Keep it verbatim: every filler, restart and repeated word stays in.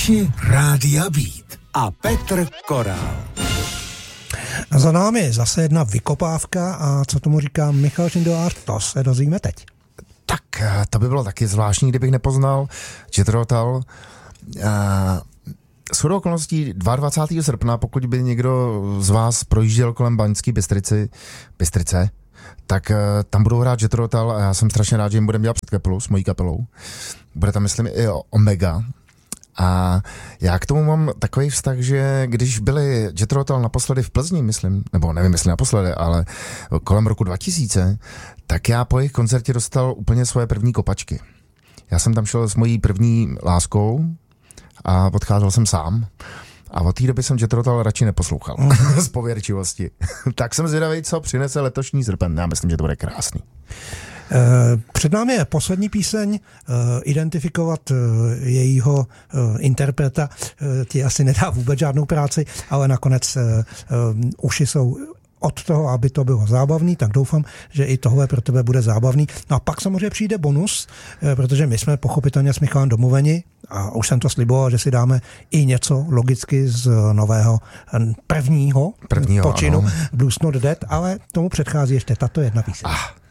Posluchači Rádia Beat a Petr Korál. Za námi zase jedna vykopávka a co tomu říká Michal Šindelář, to se dozvíme teď. Tak to by bylo taky zvláštní, kdybych nepoznal Jethro Tull. Shodou okolností dvacátého druhého srpna, pokud by někdo z vás projížděl kolem Baňské Bystrici, Bystrice, tak tam budou hrát Jethro Tull a já jsem strašně rád, že jim budeme dělat předkapelu s mojí kapelou. Bude tam, myslím, i Omega. A já k tomu mám takový vztah, že když byli Jethro Tull naposledy v Plzni, myslím, nebo nevím, jestli naposledy, ale kolem roku dva tisíce, tak já po jejich koncertě dostal úplně svoje první kopačky. Já jsem tam šel s mojí první láskou a odcházel jsem sám. A od té doby jsem Jethro Tull radši neposlouchal. Z pověrčivosti. Tak jsem zvědavý, co přinese letošní srpen. Já myslím, že to bude krásný. Před námi je poslední píseň, identifikovat jejího interpreta ti asi nedá vůbec žádnou práci, ale nakonec uši jsou od toho, aby to bylo zábavný, tak doufám, že i tohle pro tebe bude zábavný. No a pak samozřejmě přijde bonus, protože my jsme pochopitelně s Michalem domluveni a už jsem to sliboval, že si dáme i něco logicky z nového prvního, prvního počinu ano. Blues Not Dead, ale tomu předchází ještě tato jedna píseň. Ah.